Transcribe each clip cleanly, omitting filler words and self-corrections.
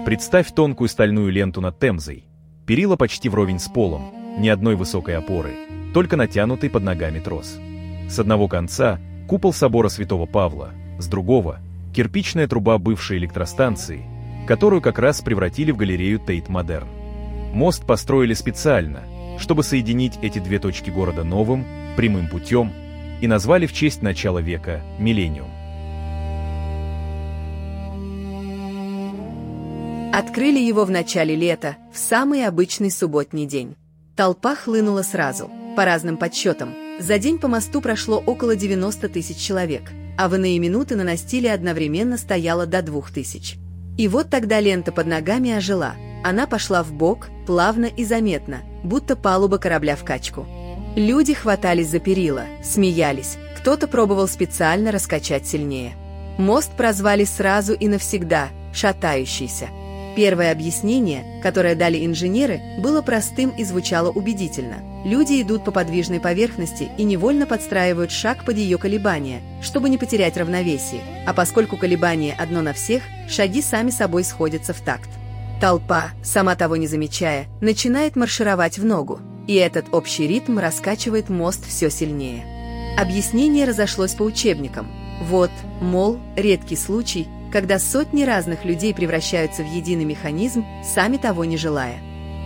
Представь тонкую стальную ленту над Темзой. Перила почти вровень с полом, ни одной высокой опоры, только натянутый под ногами трос. С одного конца купол собора Святого Павла, с другого — кирпичная труба бывшей электростанции, которую как раз превратили в галерею Тейт-Модерн. Мост построили специально, чтобы соединить эти две точки города новым, прямым путем, и назвали в честь начала века «Миллениум». Открыли его в начале лета, в самый обычный субботний день. Толпа хлынула сразу. По разным подсчетам, за день по мосту прошло около 90 тысяч человек, а в иные минуты на настиле одновременно стояло до 2000. И вот тогда лента под ногами ожила. Она пошла вбок, плавно и заметно, будто палуба корабля в качку. Люди хватались за перила, смеялись, кто-то пробовал специально раскачать сильнее. Мост прозвали сразу и навсегда «шатающийся». Первое объяснение, которое дали инженеры, было простым и звучало убедительно. Люди идут по подвижной поверхности и невольно подстраивают шаг под ее колебания, чтобы не потерять равновесие, а поскольку колебание одно на всех, шаги сами собой сходятся в такт. Толпа, сама того не замечая, начинает маршировать в ногу, и этот общий ритм раскачивает мост все сильнее. Объяснение разошлось по учебникам. Вот, мол, редкий случай, когда сотни разных людей превращаются в единый механизм, сами того не желая.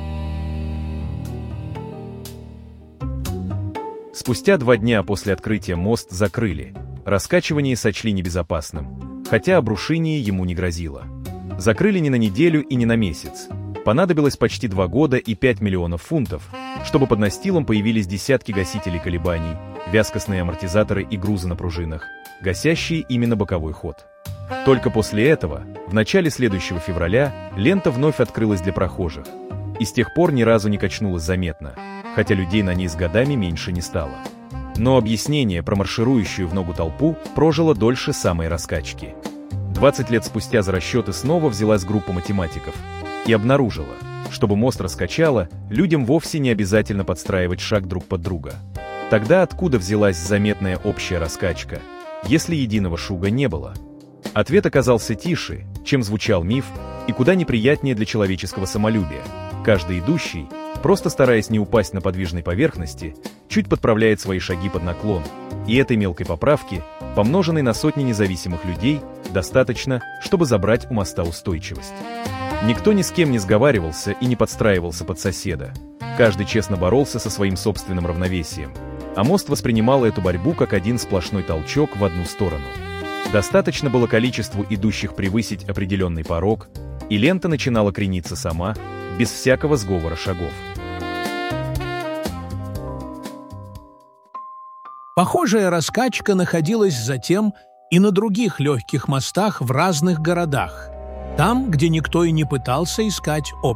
Спустя 2 дня после открытия мост закрыли. Раскачивание сочли небезопасным, хотя обрушение ему не грозило. Закрыли не на неделю и не на месяц. Понадобилось почти 2 года и 5 миллионов фунтов, чтобы под настилом появились десятки гасителей колебаний, вязкостные амортизаторы и грузы на пружинах, гасящие именно боковой ход. Только после этого, в начале следующего февраля, лента вновь открылась для прохожих. И с тех пор ни разу не качнулась заметно, хотя людей на ней с годами меньше не стало. Но объяснение про марширующую в ногу толпу прожило дольше самой раскачки. 20 лет спустя за расчеты снова взялась группа математиков и обнаружила, чтобы мост раскачало, людям вовсе не обязательно подстраивать шаг друг под друга. Тогда откуда взялась заметная общая раскачка, если единого шуга не было? Ответ оказался тише, чем звучал миф, и куда неприятнее для человеческого самолюбия. Каждый идущий, просто стараясь не упасть на подвижной поверхности, чуть подправляет свои шаги под наклон, и этой мелкой поправки, помноженной на сотни независимых людей, достаточно, чтобы забрать у моста устойчивость. Никто ни с кем не сговаривался и не подстраивался под соседа. Каждый честно боролся со своим собственным равновесием, а мост воспринимал эту борьбу как один сплошной толчок в одну сторону. Достаточно было количеству идущих превысить определенный порог, и лента начинала крениться сама, без всякого сговора шагов. Похожая раскачка находилась затем и на других легких мостах в разных городах, там, где никто и не пытался искать